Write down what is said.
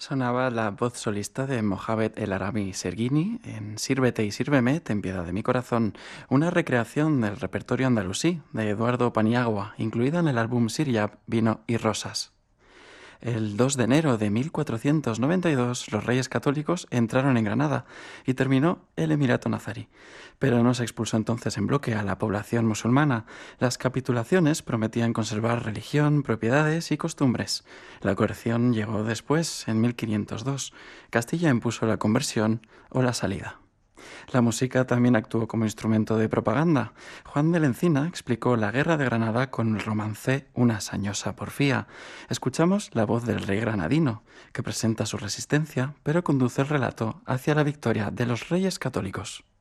Sonaba la voz solista de Mohamed El Arami Serguini en Sírvete y sírveme, ten piedad de mi corazón, una recreación del repertorio andalusí de Eduardo Paniagua, incluida en el álbum Siriab, Vino y Rosas. El 2 de enero de 1492 los reyes católicos entraron en Granada y terminó el Emirato Nazarí. Pero no se expulsó entonces en bloque a la población musulmana. Las capitulaciones prometían conservar religión, propiedades y costumbres. La coerción llegó después, en 1502. Castilla impuso la conversión o la salida. La música también actuó como instrumento de propaganda. Juan de la Encina explicó la guerra de Granada con el romance Una sañosa porfía. Escuchamos la voz del rey granadino, que presenta su resistencia, pero conduce el relato hacia la victoria de los reyes católicos.